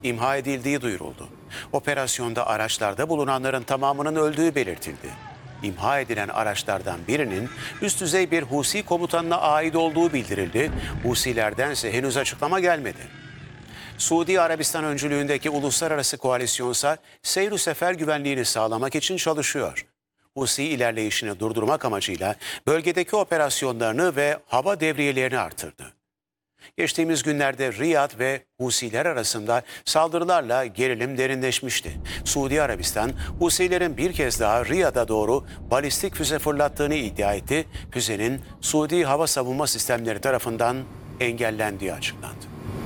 imha edildiği duyuruldu. Operasyonda araçlarda bulunanların tamamının öldüğü belirtildi. İmha edilen araçlardan birinin üst düzey bir Husi komutanına ait olduğu bildirildi. Husilerdense henüz açıklama gelmedi. Suudi Arabistan öncülüğündeki uluslararası koalisyonsa seyr-i sefer güvenliğini sağlamak için çalışıyor. Husi ilerleyişini durdurmak amacıyla bölgedeki operasyonlarını ve hava devriyelerini artırdı. Geçtiğimiz günlerde Riyad ve Husiler arasında saldırılarla gerilim derinleşmişti. Suudi Arabistan, Husilerin bir kez daha Riyad'a doğru balistik füze fırlattığını iddia etti. Füzenin Suudi hava savunma sistemleri tarafından engellendiği açıklandı.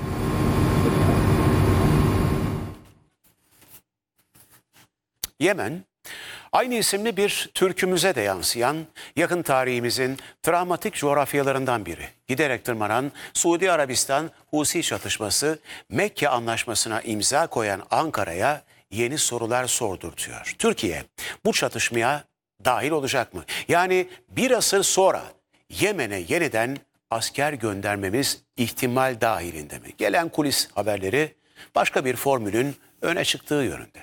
Yemen, aynı isimli bir türkümüze de yansıyan yakın tarihimizin travmatik coğrafyalarından biri. Giderek tırmanan Suudi Arabistan-Husi çatışması Mekke Anlaşması'na imza koyan Ankara'ya yeni sorular sordurtuyor. Türkiye bu çatışmaya dahil olacak mı? Yani bir asır sonra Yemen'e yeniden asker göndermemiz ihtimal dahilinde mi? Gelen kulis haberleri başka bir formülün öne çıktığı yönünde.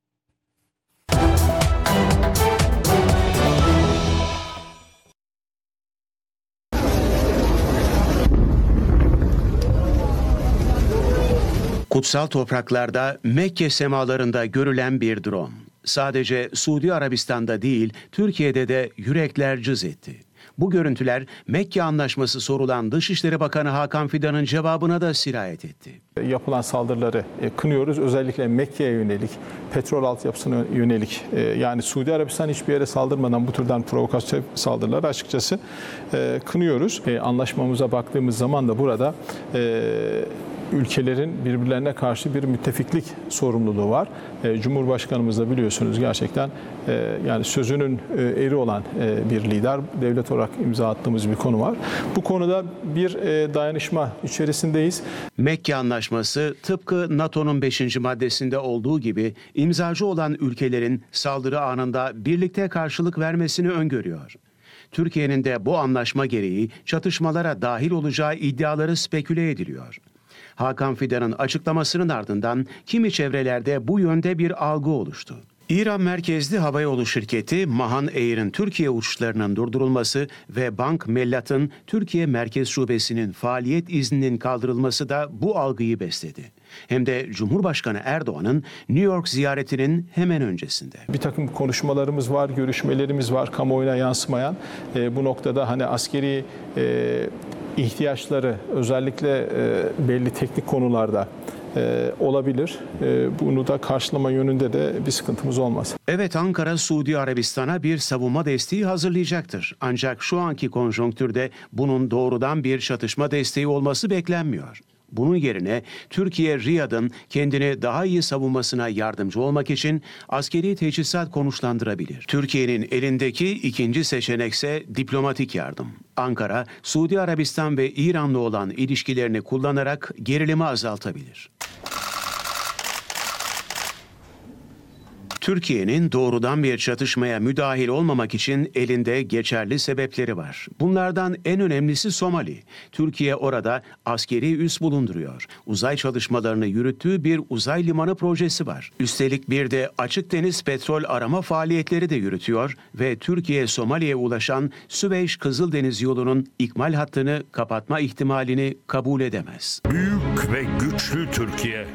Kutsal topraklarda Mekke semalarında görülen bir drone. Sadece Suudi Arabistan'da değil, Türkiye'de de yürekler cız etti. Bu görüntüler Mekke Anlaşması sorulan Dışişleri Bakanı Hakan Fidan'ın cevabına da sirayet etti. Yapılan saldırıları kınıyoruz. Özellikle Mekke'ye yönelik, petrol altyapısına yönelik, yani Suudi Arabistan hiçbir yere saldırmadan bu türden provokasyon saldırıları açıkçası kınıyoruz. Anlaşmamıza baktığımız zaman da burada ülkelerin birbirlerine karşı bir müttefiklik sorumluluğu var. Cumhurbaşkanımız da biliyorsunuz gerçekten yani sözünün eri olan bir lider, devlet olarak imza attığımız bir konu var. Bu konuda bir dayanışma içerisindeyiz. Mekke Anlaşması tıpkı NATO'nun 5. maddesinde olduğu gibi imzacı olan ülkelerin saldırı anında birlikte karşılık vermesini öngörüyor. Türkiye'nin de bu anlaşma gereği çatışmalara dahil olacağı iddiaları speküle ediliyor. Hakan Fidan'ın açıklamasının ardından kimi çevrelerde bu yönde bir algı oluştu. İran merkezli havayolu şirketi Mahan Air'in Türkiye uçuşlarının durdurulması ve Bank Mellat'ın Türkiye Merkez Şubesi'nin faaliyet izninin kaldırılması da bu algıyı besledi. Hem de Cumhurbaşkanı Erdoğan'ın New York ziyaretinin hemen öncesinde. Bir takım konuşmalarımız var, görüşmelerimiz var, kamuoyuna yansımayan. Bu noktada hani askeri ihtiyaçları özellikle belli teknik konularda olabilir. Bunu da karşılama yönünde de bir sıkıntımız olmaz. Evet, Ankara Suudi Arabistan'a bir savunma desteği hazırlayacaktır. Ancak şu anki konjonktürde bunun doğrudan bir çatışma desteği olması beklenmiyor. Bunun yerine Türkiye, Riyad'ın kendini daha iyi savunmasına yardımcı olmak için askeri teçhizat konuşlandırabilir. Türkiye'nin elindeki ikinci seçenekse diplomatik yardım. Ankara, Suudi Arabistan ve İran'la olan ilişkilerini kullanarak gerilimi azaltabilir. Türkiye'nin doğrudan bir çatışmaya müdahil olmamak için elinde geçerli sebepleri var. Bunlardan en önemlisi Somali. Türkiye orada askeri üs bulunduruyor. Uzay çalışmalarını yürüttüğü bir uzay limanı projesi var. Üstelik bir de açık deniz petrol arama faaliyetleri de yürütüyor ve Türkiye Somali'ye ulaşan Süveyş-Kızıldeniz yolunun ikmal hattını kapatma ihtimalini kabul edemez. Büyük ve güçlü Türkiye.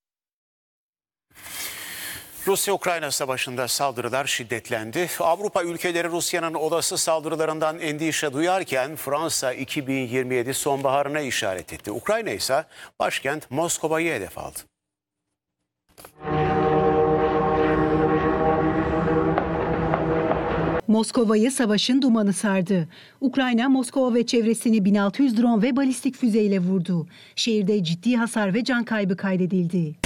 Rusya-Ukrayna savaşında saldırılar şiddetlendi. Avrupa ülkeleri Rusya'nın olası saldırılarından endişe duyarken Fransa 2027 sonbaharına işaret etti. Ukrayna ise başkent Moskova'yı hedef aldı. Moskova'yı savaşın dumanı sardı. Ukrayna, Moskova ve çevresini 1600 drone ve balistik füzeyle vurdu. Şehirde ciddi hasar ve can kaybı kaydedildi.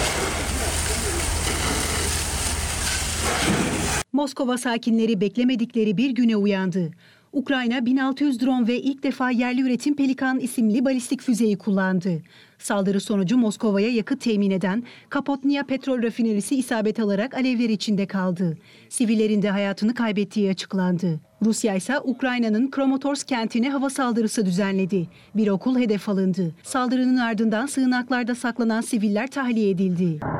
Moskova sakinleri beklemedikleri bir güne uyandı. Ukrayna 1600 drone ve ilk defa yerli üretim Pelikan isimli balistik füzeyi kullandı. Saldırı sonucu Moskova'ya yakıt temin eden Kapotnia petrol rafinerisi isabet alarak alevler içinde kaldı. Sivillerin de hayatını kaybettiği açıklandı. Rusya ise Ukrayna'nın Kramatorsk kentine hava saldırısı düzenledi. Bir okul hedef alındı. Saldırının ardından sığınaklarda saklanan siviller tahliye edildi.